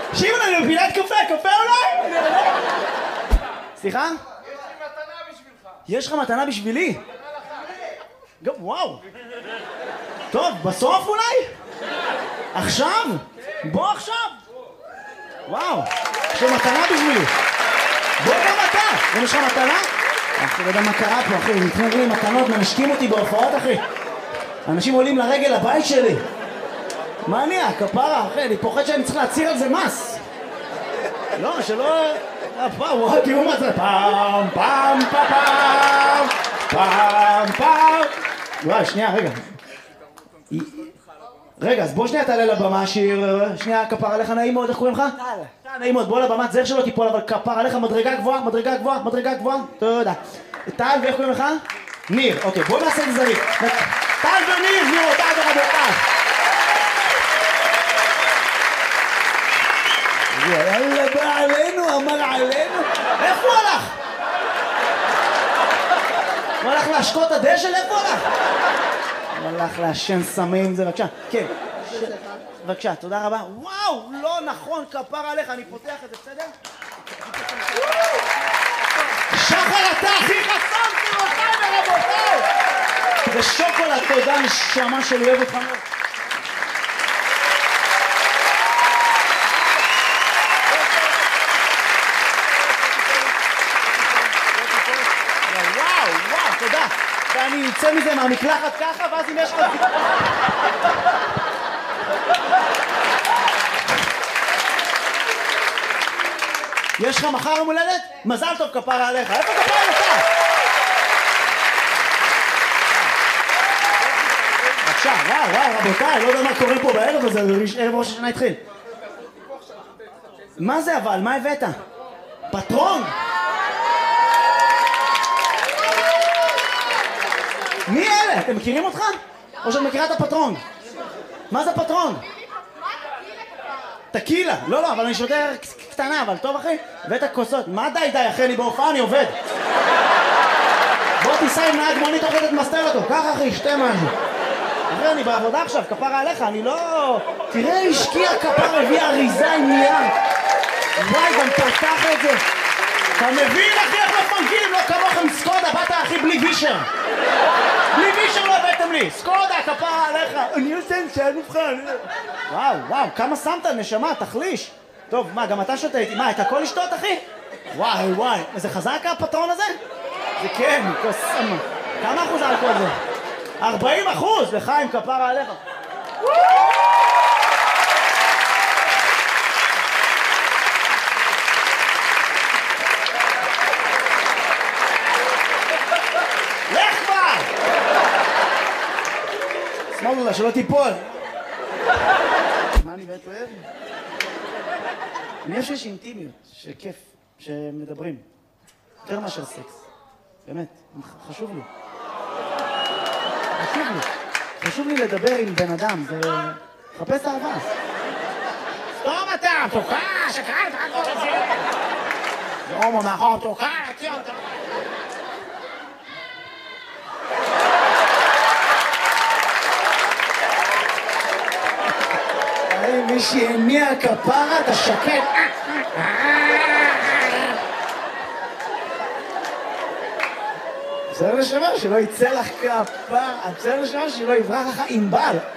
שמעון, אני מפילת קפה, קפה אולי? סליחה? יש לך מתנה בשבילי? וואו. טוב, בסוף אולי? עכשיו? בוא עכשיו. וואו, יש לך מתנה בשבילי. בוא גם אתה. יש לך מתנה? אחי, לא יודע מה קרה פה, אחי. נתנו לי מתנות, מנשקים אותי בהופעות, אחי. אנשים עולים לרגל לבית שלי. מה אני? כפרה, אחי, אני פוחד שאני צריך להצהיר על זה מס. לא, שלא... וואו, תראו מה זה. פעם, פעם, פעם, פעם, פעם. וואי, שנייה, רגע. רגע, אז בוא שנייה תעלה לבמה, שיר. שנייה, כפר עליך, נעים מאוד, איך קוראים לך? טל. נעים מאוד, בוא לבמה, זר שלא תיפול, אבל כפר עליך, מדרגה גבוהה, מדרגה גבוהה, מדרגה גבוהה. תודה. טל, ואיך קוראים לך? ניר. אוקיי, בוא נעשה את זה זריק. טל וניר, גבירותיי ורבותיי. יאללה, בא עלינו, אמר עלינו. איפה הוא הלך? הוא הלך להשקות הדשא? איפה הוא הלך? הוא הלך לעשן סמים, זה בבקשה. כן. בבקשה, תודה רבה. וואו, לא נכון, כפר עליך, אני פותח את זה, בסדר? שחר, אתה הכי חסם, גבירותיי ורבותיי. זה שוקולד, תודה, נשמה שלי, אוהב אותך מאוד. תודה. ואני יוצא מזה מהמקלחת ככה, ואז אם יש לך... יש לך מחר יום הולדת? מזל טוב כפרה עליך. איפה כפרה עליך? בבקשה, וואו, רבותיי, לא יודע מה קורה פה בערב הזה, ערב ראש השנה התחיל. מה זה אבל? מה הבאת? פטרון? מי אלה? אתם מכירים אותך? או שאת מכירה את הפטרון? מה זה פטרון? טקילה. לא, אבל אני שותה קטנה, אבל טוב אחי? הבאת כוסות. מה די, אחי, אני בהופעה, אני עובד. בוא תיסע עם נהג מונית, תוכל תמסתר אותו. ככה אחי, שתה משהו. אחי, אני בעבודה עכשיו, כפרה עליך, אני לא... תראה, השקיע כפר, הביא אריזה עם נייר. וואי, גם פתח את זה. אתה מבין אחי איך מפנקים? לא כמוכם סקודה, באת אחי בלי וישר. בלי וישר לא הבאתם לי. סקודה, כפרה עליך. אני עושה שאין מבחן. וואו, כמה שמת נשמה, תחליש. טוב, מה, גם אתה שותה איתי? מה, את הכל לשתות אחי? וואי, זה חזק הפטרון הזה? זה כן, כוסם. כמה אחוז אלכוהול זה? 40%! לחיים, כפרה עליך. שמאלו לה, שלא תיפול. מה אני באמת אוהב? אני חושב שיש אינטימיות, שכיף, שמדברים. יותר מאשר סקס. באמת, חשוב לי. חשוב לי לדבר עם בן אדם, זה... חפש אהבה. סתום אתה, תוקע, שקראת, הכל הזה. זה הומו מאחור, תוקע, תציע אותה. מי שהניע כפרה, אתה שקט. בסדר לשמה שלא יצא לך כפרה, בסדר לשמה שלא יברח לך עם בל.